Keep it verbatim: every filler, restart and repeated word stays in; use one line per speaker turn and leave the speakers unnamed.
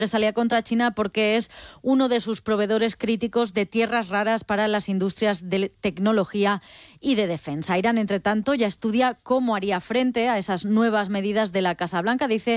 Salía contra China porque es uno de sus proveedores críticos de tierras raras para las industrias de tecnología y de defensa. Irán, entre tanto, ya estudia cómo haría frente a esas nuevas medidas de la Casa Blanca. Dice